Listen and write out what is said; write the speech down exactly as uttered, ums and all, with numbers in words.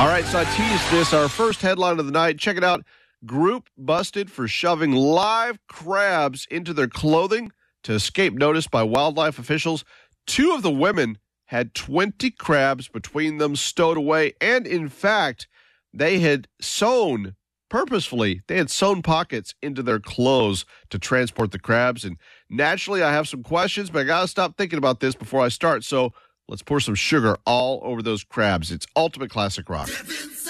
All right, so I teased this. Our first headline of the night. Check it out. Group busted for shoving live crabs into their clothing to escape notice by wildlife officials. Two of the women had twenty crabs between them stowed away, and in fact, they had sewn, purposefully, they had sewn pockets into their clothes to transport the crabs. And naturally, I have some questions, but I got to stop thinking about this before I start. So let's pour some sugar all over those crabs. It's Ultimate Classic Rock.